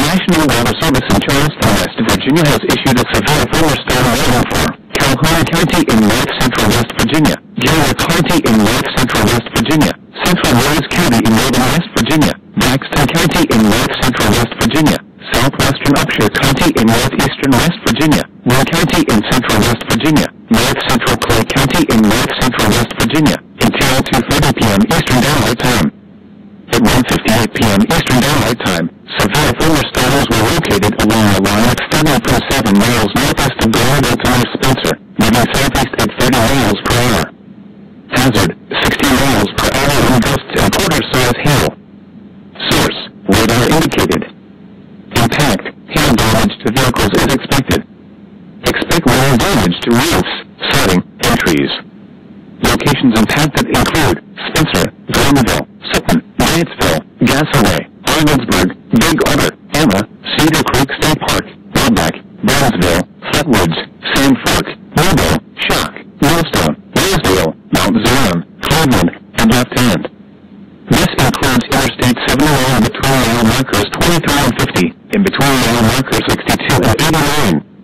National Weather Service in Charleston, West Virginia has issued a severe thunderstorm warning for Calhoun County in North Central West Virginia, Garrett County in North Central West Virginia, Central Rose County in Northern West Virginia, Braxton County in North Central West Virginia, Southwestern Upshur County in Northeastern West Virginia, Wayne County in Central West Virginia, North Central Clay County in North Central West Virginia, until 2:30 p.m. Eastern Daylight Time. At 1:58 p.m. Eastern Daylight Time, severe thunderstorms were located along a line extending from 7 miles northwest of Gallardo to near Spencer, moving southeast at 30 miles per hour. Hazard, 60 miles per hour and gusts and quarter-size hail. Source, radar indicated. Impact, hail damage to vehicles is expected. Expect minor damage to roofs, siding, and trees. Locations impacted include Spencer, Glenville, Sutton, Knightsville, Gassaway, Arnoldsburg, Big Otter, Emma, Cedar Creek State Park, Roebuck, Brownsville, Flatwoods, Sand Fork, Mobile, Shock, Millstone, Rosedale, Mount Zion, Cleveland, and Left Hand. This includes Interstate 71 between mile markers 23 and 50, and between mile markers 62 and 89.